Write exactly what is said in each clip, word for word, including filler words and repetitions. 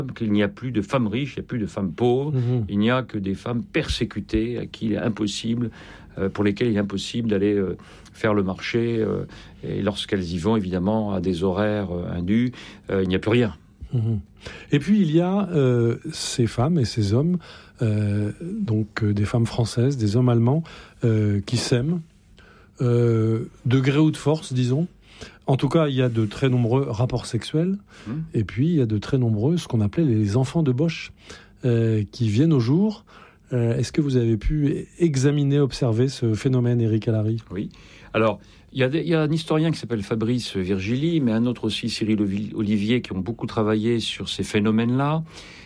qu'il n'y a plus de femmes riches, il n'y a plus de femmes pauvres, mmh. il n'y a que des femmes persécutées à qui il est impossible, euh, pour lesquelles il est impossible d'aller euh, faire le marché. Euh, et lorsqu'elles y vont, évidemment, à des horaires euh, indus, euh, il n'y a plus rien. Mmh. Et puis il y a euh, ces femmes et ces hommes, euh, donc euh, des femmes françaises, des hommes allemands, euh, qui s'aiment, euh, de gré ou de force, disons. En tout cas, il y a de très nombreux rapports sexuels, mmh. et puis il y a de très nombreux, ce qu'on appelait les enfants de Bosch, euh, qui viennent au jour. Euh, est-ce que vous avez pu examiner, observer ce phénomène, Éric Alary ? Oui. Alors, il y, a des, il y a un historien qui s'appelle Fabrice Virgili, mais un autre aussi, Cyril Olivier, qui ont beaucoup travaillé sur ces phénomènes-là.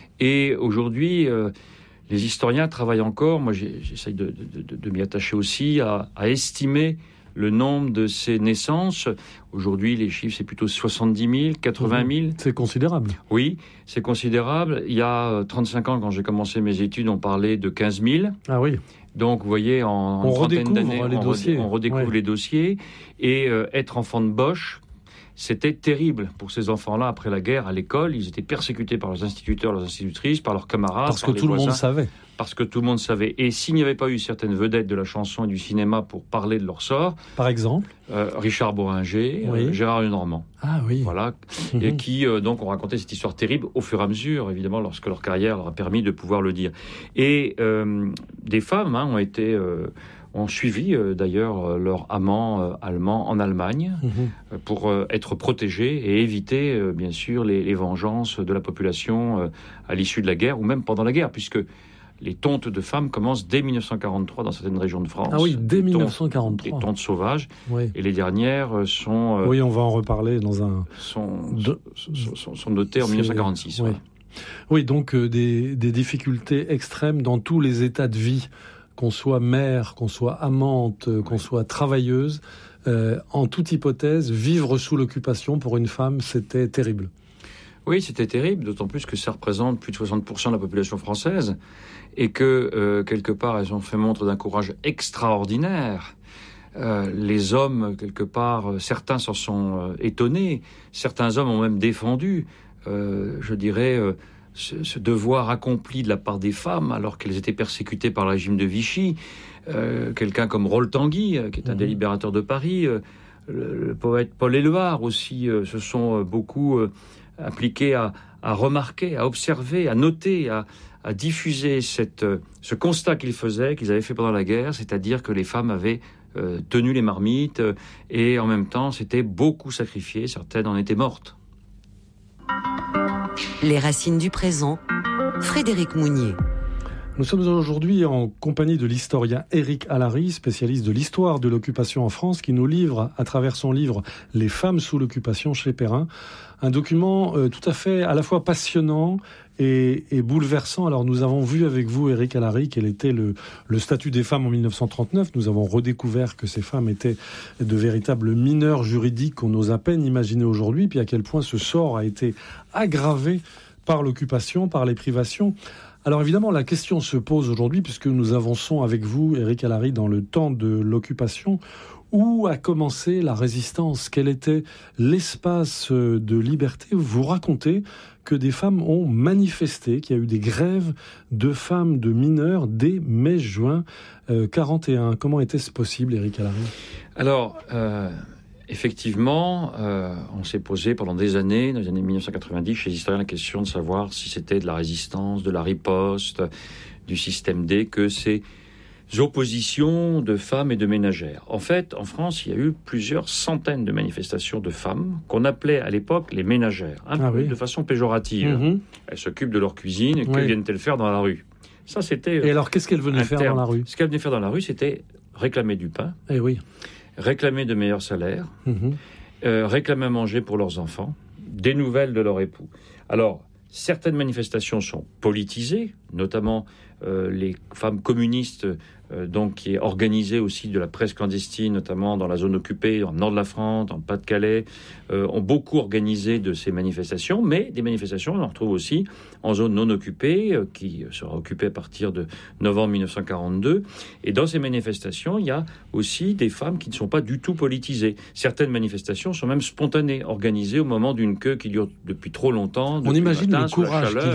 Et aujourd'hui, euh, les historiens travaillent encore, moi j'essaye de, de, de, de m'y attacher aussi, à, à estimer le nombre de ces naissances. Aujourd'hui, les chiffres, c'est plutôt soixante-dix mille, quatre-vingt mille. C'est considérable. Oui, c'est considérable. Il y a trente-cinq ans, quand j'ai commencé mes études, on parlait de quinze mille. Ah oui. Donc, vous voyez, en, en on trentaine d'années, les on, dossiers. on redécouvre ouais. les dossiers. Et euh, être enfant de Bosch, c'était terrible pour ces enfants-là après la guerre à l'école. Ils étaient persécutés par leurs instituteurs, leurs institutrices, par leurs camarades. Parce par que tout voisins, le monde savait. Parce que tout le monde savait. Et s'il n'y avait pas eu certaines vedettes de la chanson et du cinéma pour parler de leur sort... Par exemple euh, Richard Bohringer, oui. euh, Gérard Lenormand. Ah oui. Voilà. Mm-hmm. Et qui, euh, donc, ont raconté cette histoire terrible au fur et à mesure, évidemment, lorsque leur carrière leur a permis de pouvoir le dire. Et euh, des femmes hein, ont été... Euh, ont suivi euh, d'ailleurs euh, leur amant euh, allemand en Allemagne mmh. euh, pour euh, être protégés et éviter euh, bien sûr les, les vengeances de la population euh, à l'issue de la guerre ou même pendant la guerre, puisque les tontes de femmes commencent dès dix-neuf cent quarante-trois dans certaines régions de France. Ah oui, dès dix-neuf cent quarante-trois. Des tontes sauvages. Oui. Et les dernières sont... Euh, oui, on va en reparler dans un... Sont, de... sont, sont, sont notées en dix-neuf cent quarante-six. Oui, ouais. oui donc euh, des, des difficultés extrêmes dans tous les états de vie, qu'on soit mère, qu'on soit amante, qu'on oui. soit travailleuse. Euh, en toute hypothèse, vivre sous l'occupation pour une femme, c'était terrible. Oui, c'était terrible, d'autant plus que ça représente plus de soixante pour cent de la population française et que, euh, quelque part, elles ont fait montre d'un courage extraordinaire. Euh, les hommes, quelque part, euh, certains s'en sont euh, étonnés, certains hommes ont même défendu, euh, je dirais, euh, ce, ce devoir accompli de la part des femmes alors qu'elles étaient persécutées par le régime de Vichy. Euh, quelqu'un comme Roll Tanguy, euh, qui est un mmh. des libérateurs de Paris, euh, le, le poète Paul Éluard aussi, euh, se sont euh, beaucoup... Euh, appliqués à, à remarquer, à observer, à noter, à, à diffuser cette, ce constat qu'ils faisaient, qu'ils avaient fait pendant la guerre, c'est-à-dire que les femmes avaient euh, tenu les marmites euh, et en même temps s'étaient beaucoup sacrifiées, certaines en étaient mortes. Les racines du présent, Frédéric Mounier. Nous sommes aujourd'hui en compagnie de l'historien Éric Alary, spécialiste de l'histoire de l'occupation en France, qui nous livre, à travers son livre « Les femmes sous l'occupation » chez Perrin, un document euh, tout à fait à la fois passionnant et, et bouleversant. Alors nous avons vu avec vous, Éric Alary, quel était le, le statut des femmes en dix-neuf cent trente-neuf. Nous avons redécouvert que ces femmes étaient de véritables mineurs juridiques qu'on ose à peine imaginer aujourd'hui, puis à quel point ce sort a été aggravé par l'occupation, par les privations. Alors évidemment, la question se pose aujourd'hui, puisque nous avançons avec vous, Éric Alary, dans le temps de l'occupation. Où a commencé la résistance ? Quel était l'espace de liberté ? Vous racontez que des femmes ont manifesté, qu'il y a eu des grèves de femmes, de mineurs, dès mai-juin euh, quarante et un. Comment était-ce possible, Éric Alary ? Alors... Euh... Effectivement, euh, on s'est posé pendant des années, dans les années dix-neuf cent quatre-vingt-dix, chez les historiens, la question de savoir si c'était de la résistance, de la riposte, du système D, que ces oppositions de femmes et de ménagères. En fait, en France, il y a eu plusieurs centaines de manifestations de femmes qu'on appelait à l'époque les ménagères, un ah peu oui. de façon péjorative. Mmh. Elles s'occupent de leur cuisine, et oui. que viennent-elles faire dans la rue ? Ça, c'était. Et alors, qu'est-ce qu'elles venaient faire terme. dans la rue ? Ce qu'elles venaient faire dans la rue, c'était réclamer du pain. Eh oui. Réclamer de meilleurs salaires, mmh. euh, réclamer à manger pour leurs enfants, des nouvelles de leur époux. Alors, certaines manifestations sont politisées, notamment euh, les femmes communistes, euh, donc qui est organisée aussi de la presse clandestine, notamment dans la zone occupée, dans le nord de la France, dans le Pas-de-Calais, euh, ont beaucoup organisé de ces manifestations, mais des manifestations, on en retrouve aussi en zone non occupée, euh, qui sera occupée à partir de novembre mille neuf cent quarante-deux. Et dans ces manifestations, il y a aussi des femmes qui ne sont pas du tout politisées. Certaines manifestations sont même spontanées, organisées au moment d'une queue qui dure depuis trop longtemps. On imagine matin, le courage sous la chaleur.